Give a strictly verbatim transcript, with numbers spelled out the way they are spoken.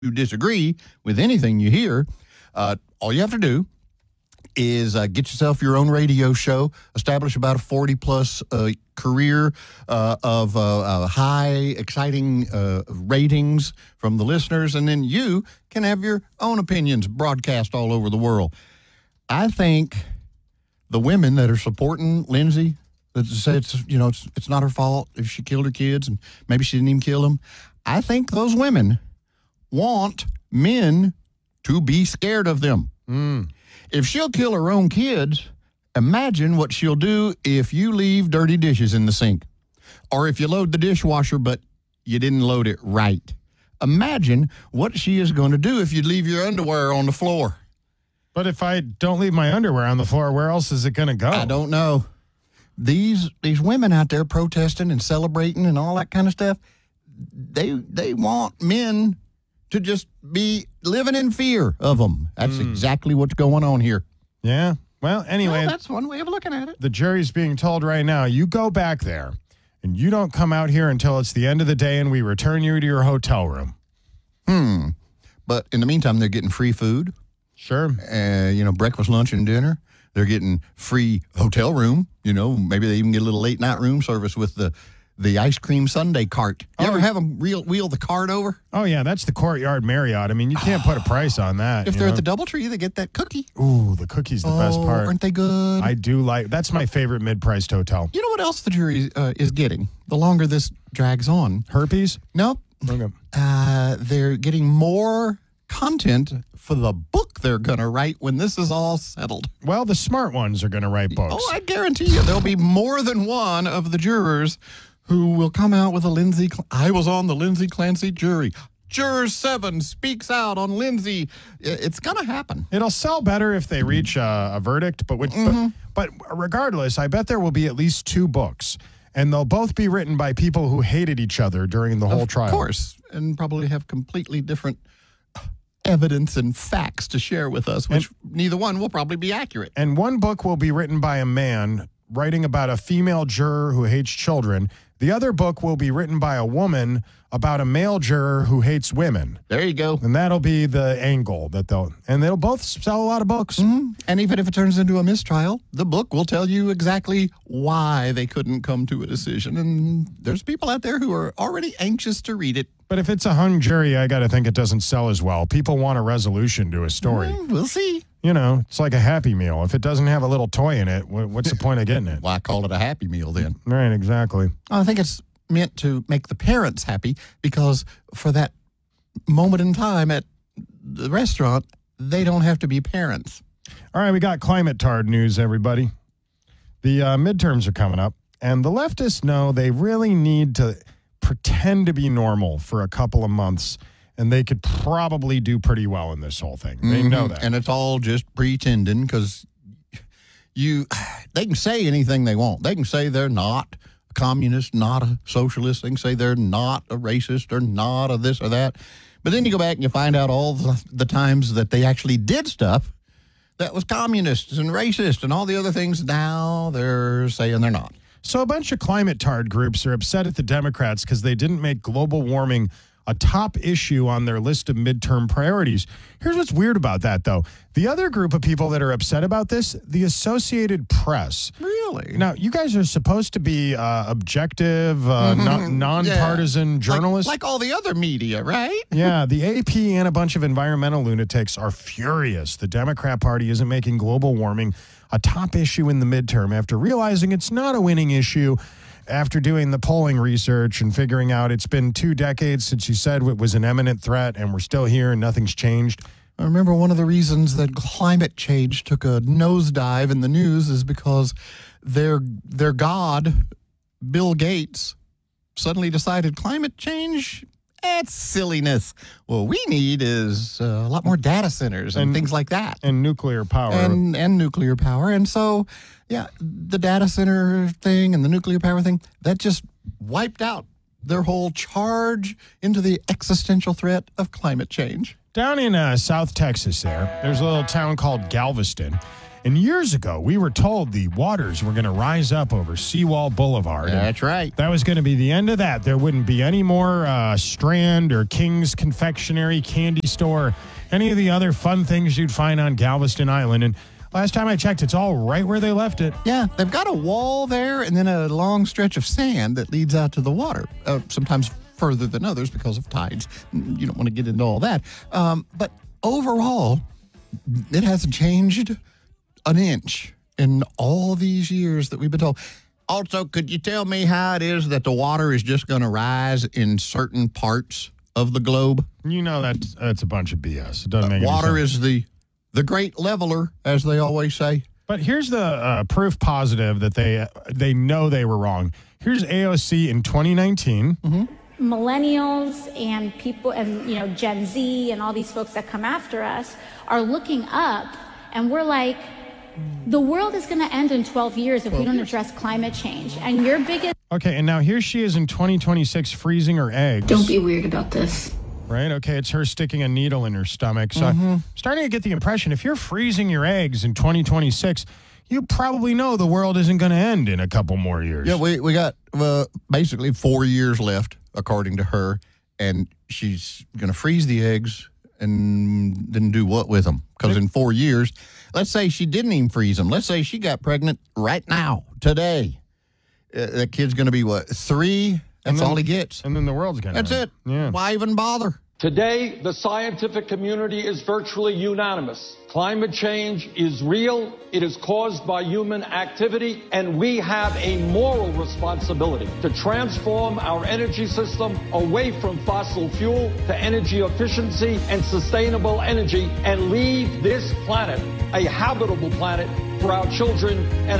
disagree with anything you hear, uh, all you have to do is uh, get yourself your own radio show, establish about a forty-plus uh, career uh, of uh, uh, high, exciting uh, ratings from the listeners, and then you can have your own opinions broadcast all over the world. I think the women that are supporting Lindsay, that say it's, you know, it's, it's not her fault if she killed her kids, and maybe she didn't even kill them, I think those women want men to be scared of them. Mm. If she'll kill her own kids, imagine what she'll do if you leave dirty dishes in the sink, or if you load the dishwasher but you didn't load it right. Imagine what she is going to do if you leave your underwear on the floor. But if I don't leave my underwear on the floor, where else is it going to go? I don't know. These these women out there protesting and celebrating and all that kind of stuff, they they want men to just be living in fear of them. That's mm. exactly what's going on here. Yeah. Well, anyway. Well, that's one way of looking at it. The jury's being told right now, you go back there, and you don't come out here until it's the end of the day, and we return you to your hotel room. Hmm. But in the meantime, they're getting free food. Sure. Uh, you know, breakfast, lunch, and dinner. They're getting free hotel room. You know, maybe they even get a little late night room service with the the ice cream sundae cart. You oh. ever have them reel, wheel the cart over? Oh, yeah, that's the Courtyard Marriott. I mean, you can't put a price on that. If they're know? at the DoubleTree, they get that cookie. Ooh, the cookie's the oh, best part. Aren't they good? I do like, that's my favorite mid-priced hotel. You know what else the jury uh, is getting the longer this drags on? Herpes? Nope. Okay. Uh, they're getting more content for the book they're going to write when this is all settled. Well, the smart ones are going to write books. Oh, I guarantee you there'll be more than one of the jurors who will come out with a Lindsay. Cl- I was on the Lindsay Clancy jury. Juror seven speaks out on Lindsay. It's going to happen. It'll sell better if they reach a, a verdict, but, which, mm-hmm. but but regardless, I bet there will be at least two books, and they'll both be written by people who hated each other during the whole of trial. Of course, and probably have completely different evidence and facts to share with us, which and, neither one will probably be accurate. And one book will be written by a man writing about a female juror who hates children. The other book will be written by a woman about a male juror who hates women. There you go. And that'll be the angle that they'll, and they'll both sell a lot of books. Mm-hmm. And even if it turns into a mistrial, the book will tell you exactly why they couldn't come to a decision. And there's people out there who are already anxious to read it. But if it's a hung jury, I got to think it doesn't sell as well. People want a resolution to a story. Mm, we'll see. You know, it's like a Happy Meal. If it doesn't have a little toy in it, what's the point of getting it? Why call it a Happy Meal then? Right, exactly. I think it's meant to make the parents happy because for that moment in time at the restaurant, they don't have to be parents. All right, we got climate tard news, everybody. The uh, midterms are coming up, and the leftists know they really need to pretend to be normal for a couple of months, and they could probably do pretty well in this whole thing. They mm-hmm. know that. And it's all just pretending because you, they can say anything they want. They can say they're not a communist, not a socialist. They can say they're not a racist or not a this or that. But then you go back and you find out all the, the times that they actually did stuff that was communist and racist and all the other things. Now they're saying they're not. So a bunch of climate tard groups are upset at the Democrats because they didn't make global warming a top issue on their list of midterm priorities. Here's what's weird about that, though. The other group of people that are upset about this, the Associated Press. Really? Now, you guys are supposed to be uh, objective, uh, mm-hmm. non- nonpartisan yeah. journalists. Like, like all the other media, right? Yeah, the A P and a bunch of environmental lunatics are furious. The Democrat Party isn't making global warming a top issue in the midterm after realizing it's not a winning issue. After doing the polling research and figuring out it's been two decades since you said it was an imminent threat and we're still here and nothing's changed. I remember one of the reasons that climate change took a nosedive in the news is because their their god, Bill Gates, suddenly decided climate change, it's silliness. What we need is uh, a lot more data centers and, and things like that. And nuclear power. And, and nuclear power. And so, yeah, the data center thing and the nuclear power thing, that just wiped out their whole charge into the existential threat of climate change. Down in uh, South Texas there, there's a little town called Galveston. And years ago, we were told the waters were going to rise up over Seawall Boulevard. And That's right. that was going to be the end of that. There wouldn't be any more uh, Strand or King's Confectionery, candy store, any of the other fun things you'd find on Galveston Island. And last time I checked, it's all right where they left it. Yeah, they've got a wall there and then a long stretch of sand that leads out to the water, uh, sometimes further than others because of tides. You don't want to get into all that. Um, but overall, it hasn't changed an inch in all these years that we've been told. Also, could you tell me how it is that the water is just going to rise in certain parts of the globe? You know that's, that's a bunch of B S. It doesn't make Uh, any water sense. is the, the great leveler, as they always say. But here's the uh, proof positive that they they know they were wrong. Here's A O C in twenty nineteen. Mm-hmm. Millennials and people and, you know, Gen Z and all these folks that come after us are looking up and we're like, the world is going to end in twelve years if we don't address climate change. And your biggest... Okay, and now here she is in twenty twenty-six freezing her eggs. Don't be weird about this. Right? Okay, it's her sticking a needle in her stomach. So Mm-hmm. I'm starting to get the impression if you're freezing your eggs in twenty twenty-six, you probably know the world isn't going to end in a couple more years. Yeah, we, we got uh, basically four years left, according to her, and she's going to freeze the eggs and then do what with them? Because in four years, let's say she didn't even freeze them. Let's say she got pregnant right now, today. Uh, that kid's going to be, what, three? That's then- all he gets. And then the world's going to That's it. Yeah. Why even bother? Today, the scientific community is virtually unanimous. Climate change is real, it is caused by human activity, and we have a moral responsibility to transform our energy system away from fossil fuel to energy efficiency and sustainable energy and leave this planet a habitable planet for our children and